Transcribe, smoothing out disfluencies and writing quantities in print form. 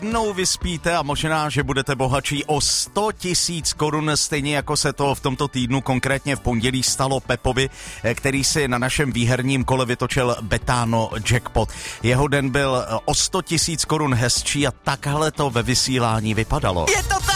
jednou vyspíte a možná, že budete bohatší o 100 000 korun, stejně jako se to v tomto týdnu, konkrétně v pondělí, stalo Pepovi, který si na našem výherním kole vytočil Betano jackpot. Jeho den byl o 100 000 korun hezčí a takhle to ve vysílání vypadalo. Je to